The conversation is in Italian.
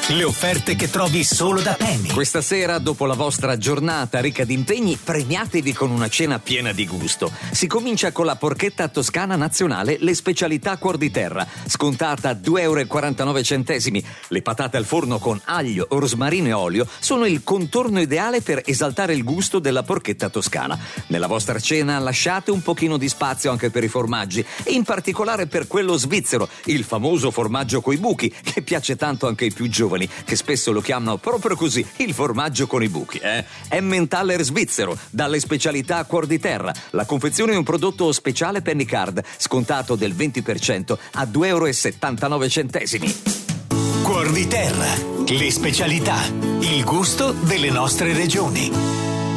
Le offerte che trovi solo da Penny. Questa sera, dopo la vostra giornata ricca di impegni, premiatevi con una cena piena di gusto. Si comincia con la porchetta toscana nazionale, le specialità Cuor di Terra, scontata a €2,49. Le patate al forno con aglio, rosmarino e olio sono il contorno ideale per esaltare il gusto della porchetta toscana. Nella vostra cena lasciate un pochino di spazio anche per i formaggi, e in particolare per quello svizzero, il famoso formaggio coi buchi, che piace tanto anche ai più giovani, che spesso lo chiamano proprio così, il formaggio con i buchi. Emmentaler svizzero, dalle specialità Cuor di Terra. La confezione è un prodotto speciale Penny Card, scontato del 20% a €2,79. Cuor di Terra, le specialità, il gusto delle nostre regioni.